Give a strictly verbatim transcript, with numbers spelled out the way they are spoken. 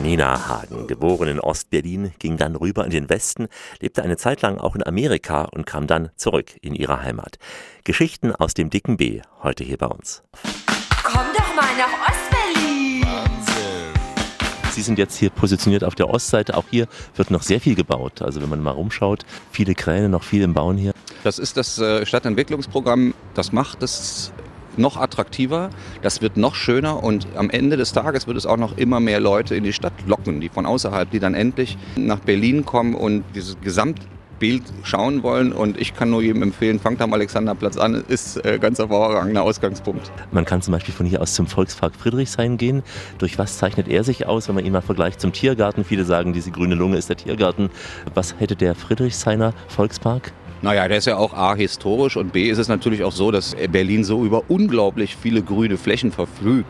Nina Hagen, geboren in Ostberlin, ging dann rüber in den Westen, lebte eine Zeit lang auch in Amerika und kam dann zurück in ihre Heimat. Geschichten aus dem dicken B, heute hier bei uns. Komm doch mal nach Ostberlin! Wahnsinn! Sie sind jetzt hier positioniert auf der Ostseite. Auch hier wird noch sehr viel gebaut. Also wenn man mal rumschaut, viele Kräne, noch viel im Bauen hier. Das ist das äh, Stadtentwicklungsprogramm. Das macht es noch attraktiver, das wird noch schöner und am Ende des Tages wird es auch noch immer mehr Leute in die Stadt locken, die von außerhalb, die dann endlich nach Berlin kommen und dieses Gesamtbild schauen wollen. Und ich kann nur jedem empfehlen, fangt am Alexanderplatz an, ist äh, ganz hervorragender Ausgangspunkt. Man kann zum Beispiel von hier aus zum Volkspark Friedrichshain gehen. Durch was zeichnet er sich aus, wenn man ihn mal vergleicht zum Tiergarten? Viele sagen, diese grüne Lunge ist der Tiergarten. Was hätte der Friedrichshainer Volkspark? Naja, der ist ja auch A, historisch und B, ist es natürlich auch so, dass Berlin so über unglaublich viele grüne Flächen verfügt.